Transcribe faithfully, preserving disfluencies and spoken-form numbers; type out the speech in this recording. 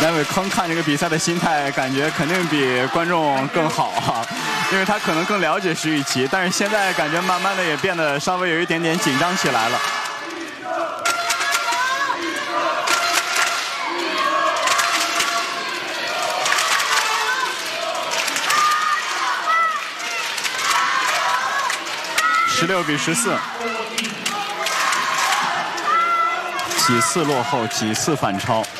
梁伟坑看这个比赛的心态，感觉肯定比观众更好啊，因为他可能更了解徐雨琦，但是现在感觉慢慢的也变得稍微有一点点紧张起来了。十六比十四，几次落后，几次反超。